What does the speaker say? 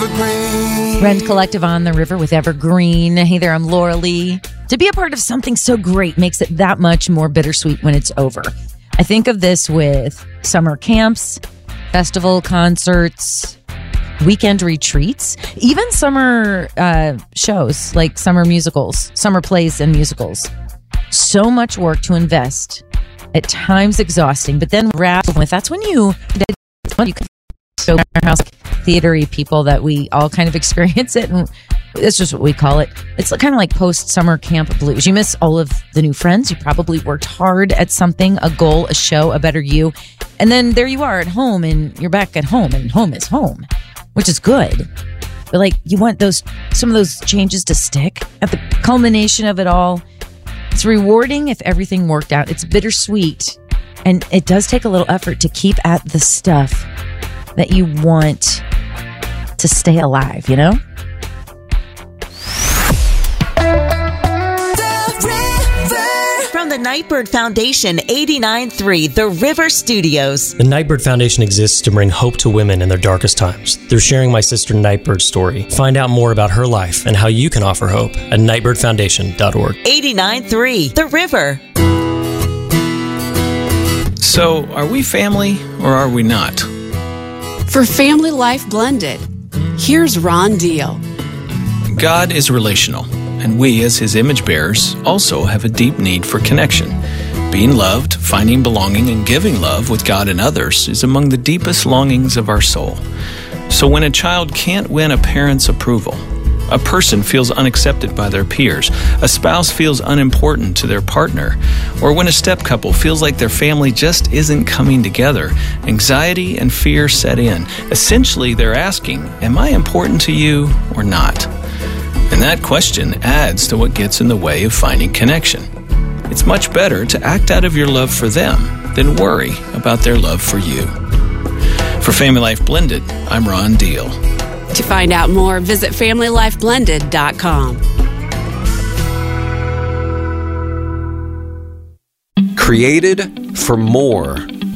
Evergreen. Rend Collective on the river with Evergreen. Hey there, I'm Laura Lee. To be a part of something so great makes it that much more bittersweet when it's over. I think of this with summer camps, festival concerts, weekend retreats, even summer shows like summer musicals, summer plays and musicals. So much work to invest, at times exhausting, but then wrap with that's when you can show our house theater-y people that we all kind of experience it, and that's just what we call it. It's kind of like post-summer camp blues. You miss all of the new friends. You probably worked hard at something, a goal, a show, a better you, and then there you are at home, and you're back at home, and home is home, which is good. But like, you want some of those changes to stick at the culmination of it all. It's rewarding if everything worked out. It's bittersweet, and it does take a little effort to keep at the stuff that you want to stay alive, you know? From the Nightbird Foundation, 89.3 The River Studios. The Nightbird Foundation exists to bring hope to women in their darkest times. They're sharing my sister Nightbird's story. Find out more about her life and how you can offer hope at nightbirdfoundation.org. 89.3 The River. So, are we family or are we not? For Family Life Blended, here's Ron Deal. God is relational, and we as his image bearers also have a deep need for connection. Being loved, finding belonging, and giving love with God and others is among the deepest longings of our soul. So when a child can't win a parent's approval, a person feels unaccepted by their peers, a spouse feels unimportant to their partner, or when a step couple feels like their family just isn't coming together, anxiety and fear set in. Essentially, they're asking, am I important to you or not? And that question adds to what gets in the way of finding connection. It's much better to act out of your love for them than worry about their love for you. For Family Life Blended, I'm Ron Deal. To find out more, visit FamilyLifeBlended.com. Created for more.